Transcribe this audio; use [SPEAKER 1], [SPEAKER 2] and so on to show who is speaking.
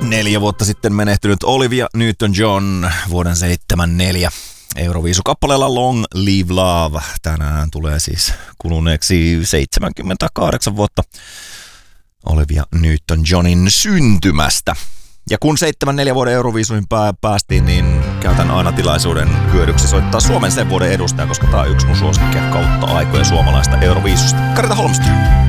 [SPEAKER 1] 4 vuotta sitten menehtynyt Olivia Newton-John vuoden 1974 Euroviisukappaleella Long Live Love. Tänään tulee siis kuluneeksi 78 vuotta Olivia Newton-Johnin syntymästä. Ja kun 74 vuoden Euroviisuihin päästiin, niin käytän aina tilaisuuden hyödyksi soittaa Suomen sen vuoden edustaja, koska tää on yksi mun suosikkia kautta aikojen suomalaista Euroviisusta. Karita Holmström.